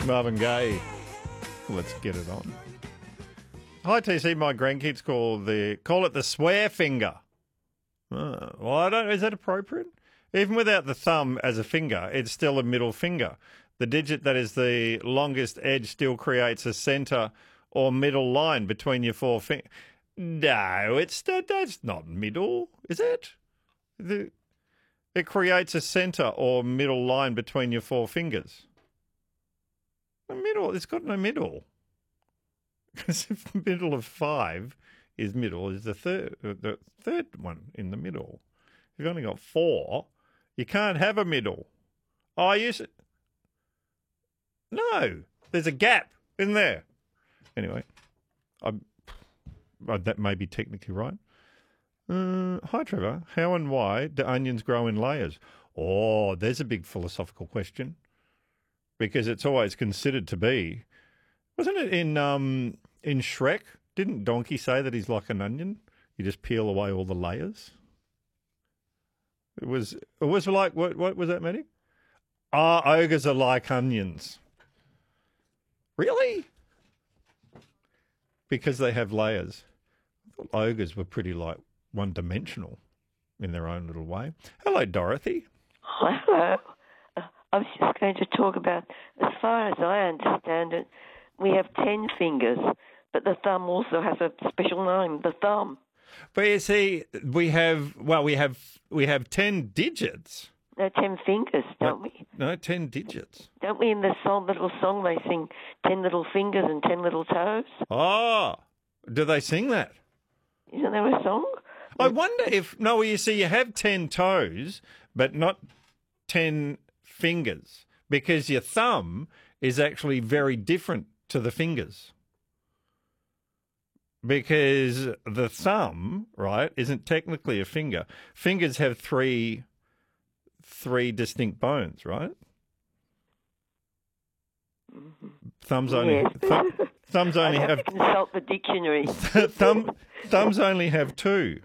Marvin Gaye. Let's get it on. Hi, TC. My grandkids call it the swear finger. Well, I don't. Is that appropriate? Even without the thumb as a finger, it's still a middle finger. The digit that is the longest edge still creates a centre or middle line between your four fingers. No, that's not middle, is it? It creates a centre or middle line between your four fingers. The middle, it's got no middle. Because if the middle of 5 is middle, is the third one in the middle. If you've only got 4, you can't have a middle. Oh, no, there's a gap in there. Anyway, that may be technically right. Hi, Trevor. How and why do onions grow in layers? Oh, there's a big philosophical question. Because it's always considered to be. Wasn't it in Shrek? Didn't Donkey say that he's like an onion? You just peel away all the layers. It was like what was that meaning? Ogres are like onions. Really? Because they have layers. I thought ogres were pretty like one-dimensional in their own little way. Hello, Dorothy. Hello. I was just going to talk about, as far as I understand it, we have 10 fingers, but the thumb also has a special name, the thumb. But you see, we have 10 digits. No, 10 fingers, don't we? No, 10 digits. Don't we in the little song they sing 10 little fingers and 10 little toes? Oh, do they sing that? Isn't there a song? I wonder if, you see, you have 10 toes, but not 10 fingers, because your thumb is actually very different to the fingers. Because the thumb, right, isn't technically a finger. Fingers have three distinct bones, right? Mm-hmm. Thumbs only have consult the dictionary. Thumbs only have 2.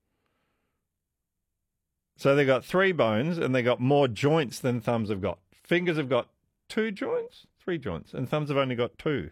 So they got 3 bones, and they got more joints than thumbs have got. Fingers have got 2 joints, 3 joints, and thumbs have only got 2.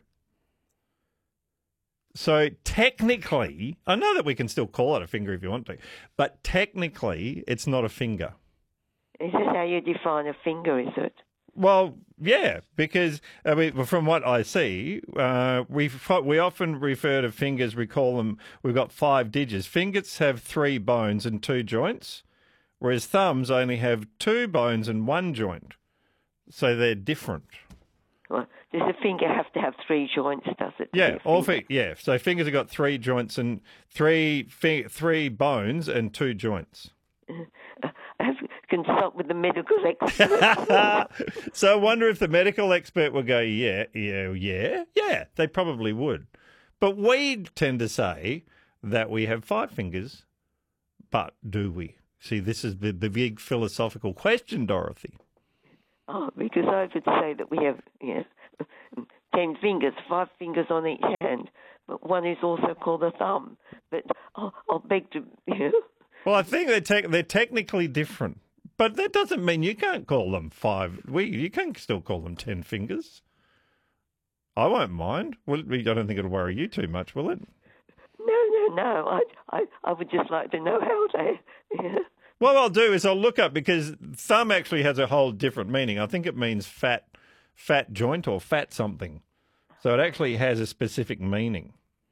So technically, I know that we can still call it a finger if you want to, but technically it's not a finger. Is this how you define a finger, is it? Well, yeah, because from what I see, we often refer to fingers, we call them, we've got 5 digits. Fingers have 3 bones and 2 joints, whereas thumbs only have 2 bones and 1 joint. So they're different. Well, does a finger have to have 3 joints, does it? Yeah, so fingers have got 3 joints and 3 bones and 2 joints. I have to consult with the medical expert. So I wonder if the medical expert would go, yeah, they probably would. But we tend to say that we have 5 fingers, but do we? See, this is the big philosophical question, Dorothy. Oh, because I would say that we have 10 fingers, 5 fingers on each hand, but one is also called a thumb. But I'll beg to, Well, I think they're technically different, but that doesn't mean you can't call them 5. You can still call them 10 fingers. I won't mind. Well, I don't think it'll worry you too much, will it? No. I would just like to know how they. What I'll do is I'll look up, because thumb actually has a whole different meaning. I think it means fat joint or fat something. So it actually has a specific meaning.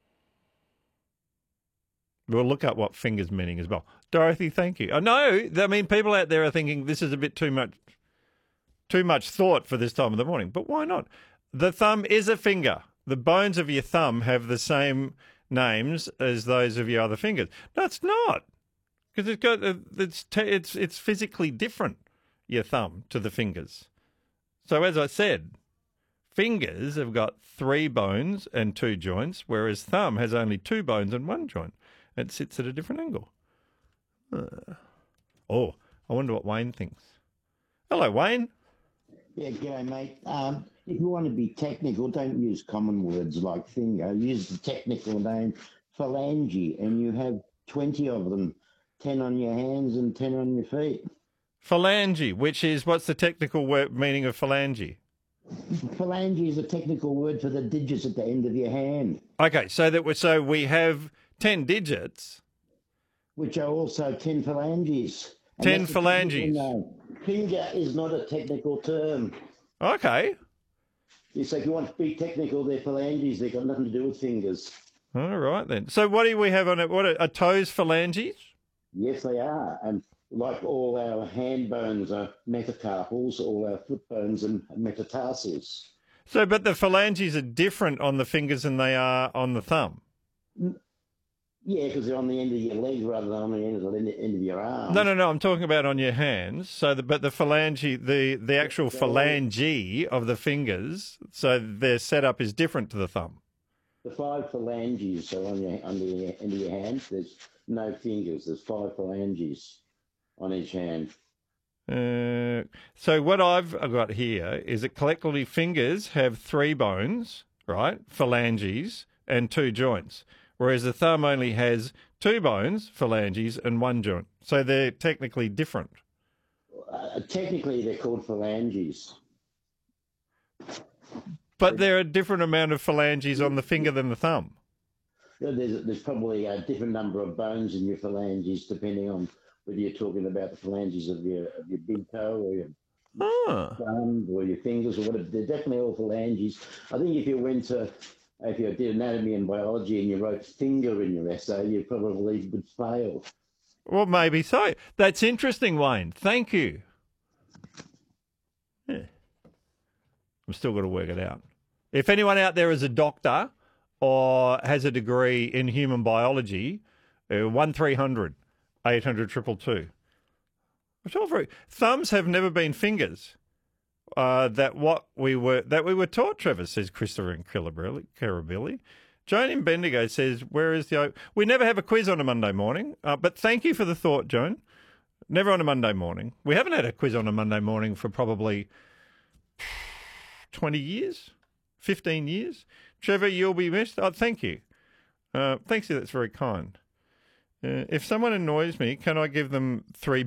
We'll look up what fingers meaning as well. Dorothy, thank you. I know, people out there are thinking this is a bit too much thought for this time of the morning, but why not? The thumb is a finger. The bones of your thumb have the same names as those of your other fingers. No, it's not. Because it's physically different, your thumb, to the fingers. So as I said, fingers have got 3 bones and 2 joints, whereas thumb has only 2 bones and 1 joint. It sits at a different angle. I wonder what Wayne thinks. Hello, Wayne. Yeah, g'day, mate. If you want to be technical, don't use common words like finger. Use the technical name phalange, and you have 20 of them. 10 on your hands and 10 on your feet. Phalange, which is, what's the technical meaning of phalange? Phalange is a technical word for the digits at the end of your hand, Okay, so we have 10 digits. which are also 10 phalanges. And 10 that's a technical phalanges. name. Finger is not a technical term. Okay. It's like you want to be technical, they're phalanges. They've got nothing to do with fingers. All right then. So what do we have on it? What are toes phalanges? Yes, they are. And like all our hand bones are metacarpals, all our foot bones are metatarsals. So, but the phalanges are different on the fingers than they are on the thumb. Yeah, because they're on the end of your leg rather than on the end of your arm. No. I'm talking about on your hands. So, but the phalange, the actual phalange of the fingers, so their setup is different to the thumb. The 5 phalanges are on the end of your hand. There's no fingers. There's 5 phalanges on each hand. So what I've got here is that collectively fingers have 3 bones, right? Phalanges and 2 joints, whereas the thumb only has 2 bones, phalanges, and 1 joint. So they're technically different. Technically, they're called phalanges. But there are a different amount of phalanges on the finger than the thumb. There's probably a different number of bones in your phalanges depending on whether you're talking about the phalanges of your big toe or your thumb or your fingers or whatever. They're definitely all phalanges. I think if you did anatomy and biology and you wrote finger in your essay, you probably would fail. Well, maybe so. That's interesting, Wayne. Thank you. Yeah. I'm still got to work it out. If anyone out there is a doctor or has a degree in human biology, 1300 800 222. Thumbs have never been fingers. That we were taught, Trevor, says Christopher and Carabelli. Joan in Bendigo says, where is the... We never have a quiz on a Monday morning, but thank you for the thought, Joan. Never on a Monday morning. We haven't had a quiz on a Monday morning for probably 20 years, 15 years. Trevor, you'll be missed. Oh, thank you. Thanks, that's very kind. If someone annoys me, can I give them 3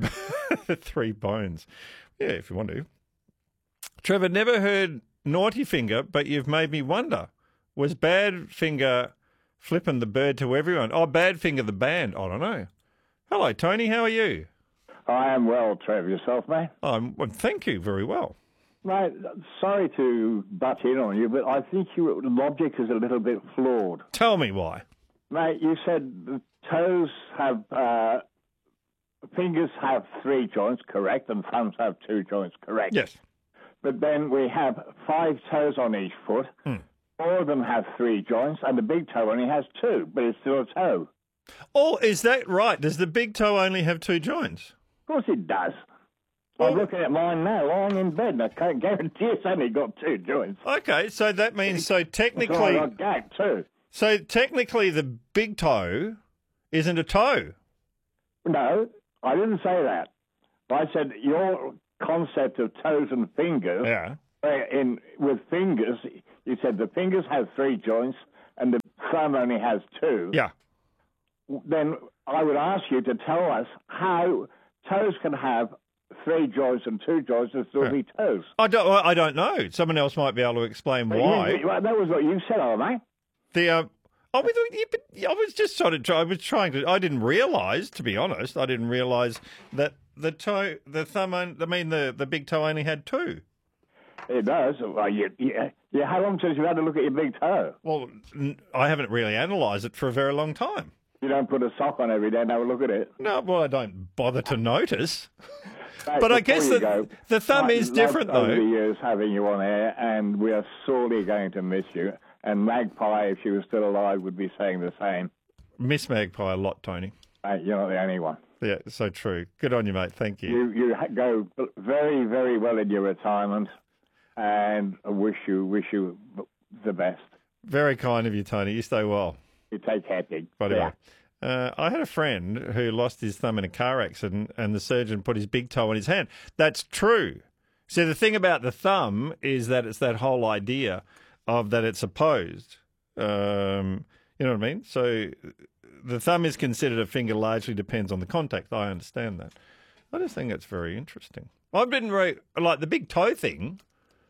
bones? Yeah, if you want to. Trevor, never heard Naughty Finger, but you've made me wonder. Was Bad Finger flipping the bird to everyone? Oh, Bad Finger the band. I don't know. Hello, Tony. How are you? I am well, Trev. Yourself, mate? Well, thank you. Very well. Mate, sorry to butt in on you, but I think your logic is a little bit flawed. Tell me why. Mate, you said the toes have... fingers have 3 joints, correct, and thumbs have 2 joints, correct? Yes. But then we have 5 toes on each foot. 4 of them have 3 joints, and the big toe only has 2, but it's still a toe. Oh, is that right? Does the big toe only have 2 joints? Of course it does. Well, I'm looking at mine now, lying in bed, and I can't guarantee it's only got 2 joints. Okay, so that means technically... So I got gap too. So technically the big toe isn't a toe. No, I didn't say that. I said your concept of toes and fingers... Yeah. With fingers, you said the fingers have 3 joints and the thumb only has 2. Yeah. Then I would ask you to tell us how toes can have 3 joints and 2 joints and still be toes. I don't know. Someone else might be able to explain why. Well, that was what you said, mate. I was just sort of I was trying to. I didn't realise, to be honest, that the toe, the thumb, the big toe only had 2. It does. Well, how long since you had to look at your big toe? Well, I haven't really analysed it for a very long time. You don't put a sock on every day and have a look at it? No, well, I don't bother to notice. Mate, but I guess the thumb is different, though. Over the years having you on air, and we are sorely going to miss you. And Magpie, if she was still alive, would be saying the same. Miss Magpie a lot, Tony. Mate, you're not the only one. Yeah, so true. Good on you, mate. Thank you. You go very, very well in your retirement, and I wish you the best. Very kind of you, Tony. You stay well. You take care, Pig. Yeah. I had a friend who lost his thumb in a car accident and the surgeon put his big toe on his hand. That's true. So the thing about the thumb is that it's that whole idea of that it's opposed. You know what I mean? So the thumb is considered a finger, largely depends on the contact. I understand that. I just think it's very interesting. I've been like the big toe thing.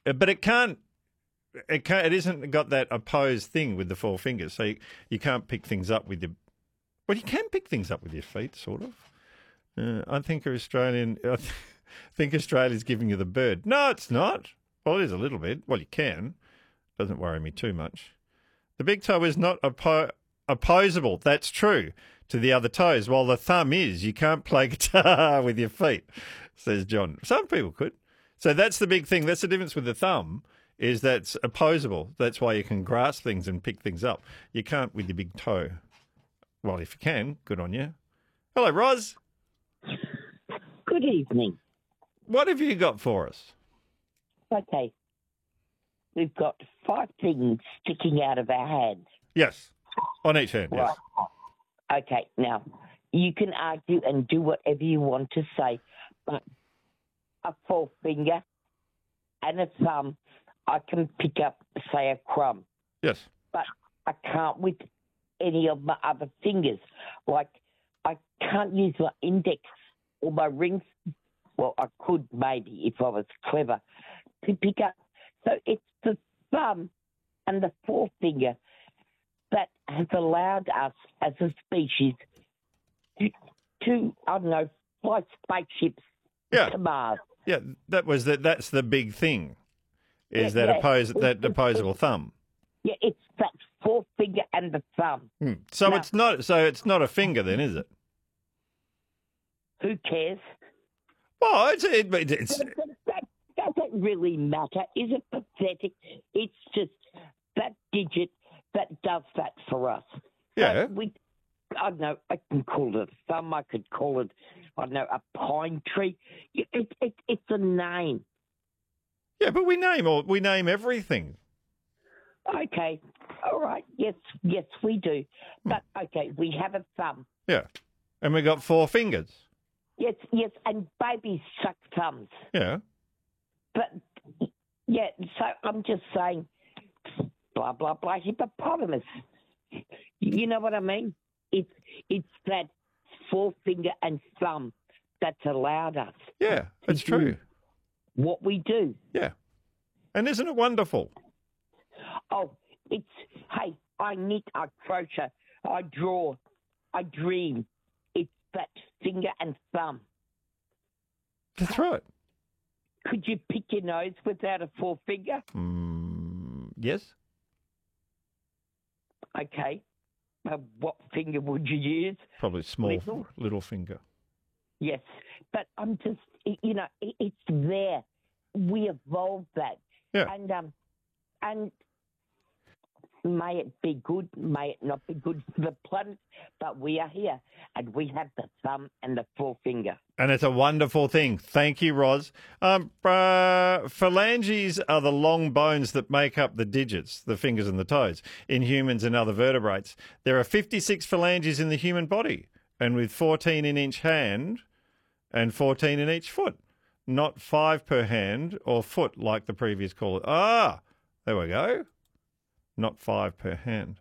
but it can't. It isn't got that opposed thing with the four fingers, so you can't pick things up with your. Well, you can pick things up with your feet, sort of. I think Australia's giving you the bird. No, it's not. Well, it is a little bit. Well, you can. Doesn't worry me too much. The big toe is not opposable. That's true to the other toes. While the thumb is, you can't play guitar with your feet, says John. Some people could. So that's the big thing. That's the difference with the thumb. Is that's opposable. That's why you can grasp things and pick things up. You can't with your big toe. Well, if you can, good on you. Hello, Roz. Good evening. What have you got for us? Okay. We've got 5 things sticking out of our hands. Yes, on each hand, yes. Right. Okay, now, you can argue and do whatever you want to say, but a forefinger and a thumb, I can pick up, say, a crumb. Yes. But I can't with any of my other fingers. Like, I can't use my index or my rings. Well, I could maybe if I was clever to pick up. So it's the thumb and the forefinger that has allowed us as a species to I don't know, fly spaceships to Mars. Yeah, that's the big thing. Is that opposable thumb? Yeah, it's that forefinger and the thumb. So now, it's not a finger then, is it? Who cares? Well, it's that doesn't really matter. Is it pathetic? It's just that digit that does that for us. Yeah. I don't know, I can call it a thumb, I could call it, I don't know, a pine tree. It's a name. Yeah, but we name everything. Okay, all right, yes, we do. But, okay, we have a thumb. Yeah, and we got 4 fingers. Yes, and babies suck thumbs. Yeah. But, yeah, so I'm just saying, blah, blah, blah, hippopotamus. You know what I mean? It's that forefinger and thumb that's allowed us. Yeah, that's true. What we do. Yeah. And isn't it wonderful? Oh, hey, I knit, I crochet, I draw, I dream. It's that finger and thumb. That's right. Could you pick your nose without a forefinger? Yes. Okay. What finger would you use? Probably small, little finger. Yes, but I'm just, it's there. We evolved that. Yeah. And may it be good, may it not be good for the planet, but we are here, and we have the thumb and the forefinger. And it's a wonderful thing. Thank you, Roz. Phalanges are the long bones that make up the digits, the fingers and the toes, in humans and other vertebrates. There are 56 phalanges in the human body, and with 14 in each hand and 14 in each foot. Not 5 per hand or foot like the previous caller. There we go. Not 5 per hand.